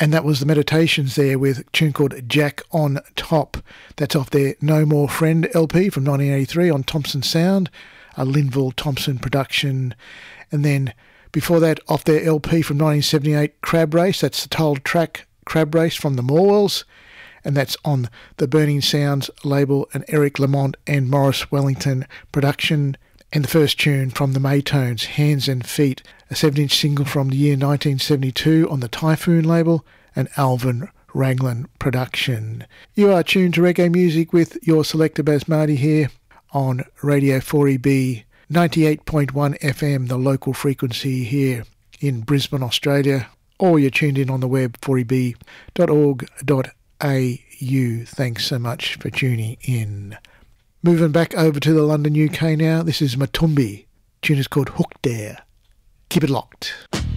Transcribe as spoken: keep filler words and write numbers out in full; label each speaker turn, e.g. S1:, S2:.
S1: And that was the Meditations there with a tune called Jack on Top. That's off their No More Friend L P from nineteen eighty-three on Thompson Sound, a Linville Thompson production. And then before that, off their L P from nineteen seventy-eight, Crab Race. That's the title track, Crab Race from the Morwells. And that's on the Burning Sounds label, an Eric Lamont and Morris Wellington production. And the first tune from the Maytones, Hands and Feet, a seven-inch single from the year nineteen seventy-two on the Typhoon label, an Alvin Raglan production. You are tuned to reggae music with your selector Basmati here on Radio four E B, ninety-eight point one F M, the local frequency here in Brisbane, Australia, or you're tuned in on the web, four e b dot org dot a u. Thanks so much for tuning in. Moving back over to the London, U K now, this is Matumbi. Tune is called Hooked There. Keep it locked.